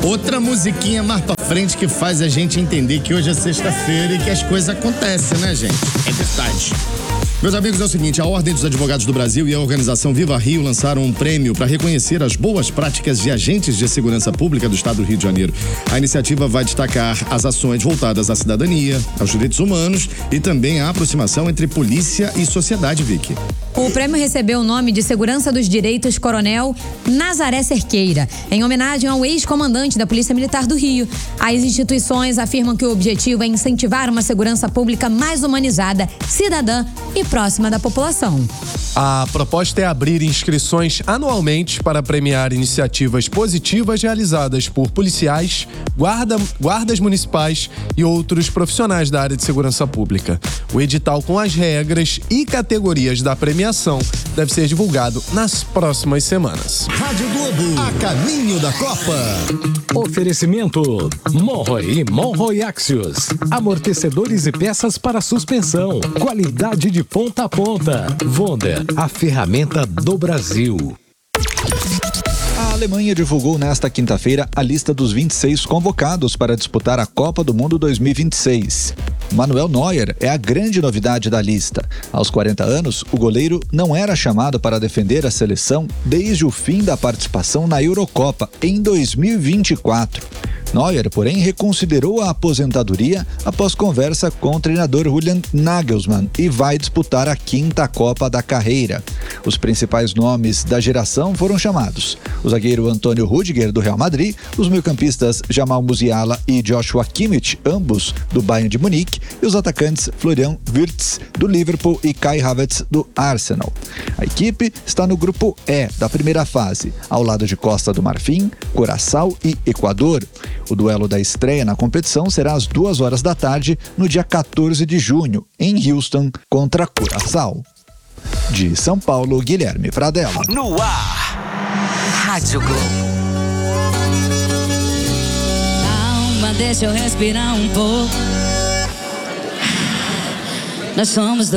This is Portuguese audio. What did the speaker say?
Outra musiquinha mais pra frente que faz a gente entender que hoje é sexta-feira e que as coisas acontecem, né, gente? É verdade. Meus amigos, é o seguinte, a Ordem dos Advogados do Brasil e a organização Viva Rio lançaram um prêmio para reconhecer as boas práticas de agentes de segurança pública do estado do Rio de Janeiro. A iniciativa vai destacar as ações voltadas à cidadania, aos direitos humanos e também à aproximação entre polícia e sociedade, Vicky. O prêmio recebeu o nome de Segurança dos Direitos Coronel Nazaré Cerqueira, em homenagem ao ex-comandante da Polícia Militar do Rio. As instituições afirmam que o objetivo é incentivar uma segurança pública mais humanizada, cidadã e próxima da população. A proposta é abrir inscrições anualmente para premiar iniciativas positivas realizadas por policiais, guardas municipais e outros profissionais da área de segurança pública. O edital com as regras e categorias da premiação deve ser divulgado nas próximas semanas. Rádio Globo, a caminho da Copa. Oferecimento Monroe e Monroe Axios. Amortecedores e peças para suspensão. Qualidade de ponta a ponta. Wonder, a ferramenta do Brasil. A Alemanha divulgou nesta quinta-feira a lista dos 26 convocados para disputar a Copa do Mundo 2026. Manuel Neuer é a grande novidade da lista. Aos 40 anos, o goleiro não era chamado para defender a seleção desde o fim da participação na Eurocopa, em 2024. Neuer, porém, reconsiderou a aposentadoria após conversa com o treinador Julian Nagelsmann e vai disputar a 5ª Copa da carreira. Os principais nomes da geração foram chamados: o zagueiro Antônio Rüdiger, do Real Madrid, os meio-campistas Jamal Musiala e Joshua Kimmich, ambos do Bayern de Munique, e os atacantes Florian Wirtz, do Liverpool, e Kai Havertz, do Arsenal. A equipe está no grupo E da primeira fase, ao lado de Costa do Marfim, Curaçao e Equador. O duelo da estreia na competição será às 2h da tarde, no dia 14 de junho, em Houston, contra Curaçao. De São Paulo, Guilherme Pradella. No ar, Rádio Globo. Calma, deixa eu respirar um pouco. Nós somos dois.